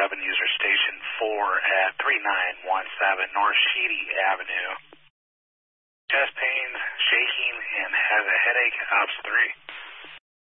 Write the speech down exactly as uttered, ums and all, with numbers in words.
eleven, user station four at three nine one seven North Sheedy Avenue. Chest pains, shaking, and has a headache, ops three.